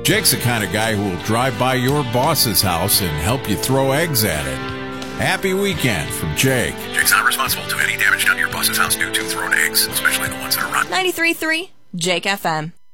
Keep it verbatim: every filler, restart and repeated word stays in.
Jake's the kind of guy who will drive by your boss's house and help you throw eggs at it. Happy weekend from Jake. Jake's not responsible to any damage done to your boss's house due to thrown eggs, especially the ones that are rotten. ninety-three point three Jake F M.